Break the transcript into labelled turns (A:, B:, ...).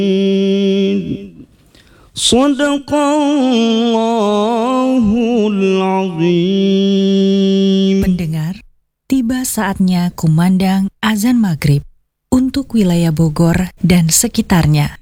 A: Shadaqallahul azim.
B: Pendengar, tiba saatnya kumandang azan maghrib untuk wilayah Bogor dan sekitarnya.